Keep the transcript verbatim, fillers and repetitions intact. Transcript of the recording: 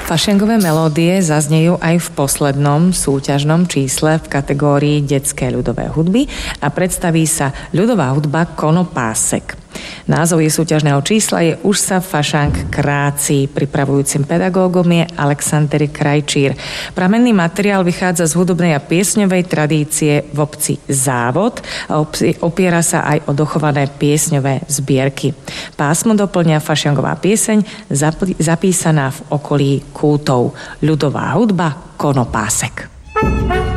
Fašengové melódie zaznejú aj v poslednom súťažnom čísle v kategórii detské ľudové hudby a predstaví sa ľudová hudba Konopásek. Názov jej súťažného čísla je Už sa fašang kráci. Pripravujúcim pedagógom je Alexander Krajčír. Pramenný materiál vychádza z hudobnej a piesňovej tradície v obci Závod a opiera sa aj o dochované piesňové zbierky. Pásmo doplňa fašangová pieseň zapísaná v okolí Kútov. Ľudová hudba Konopásek.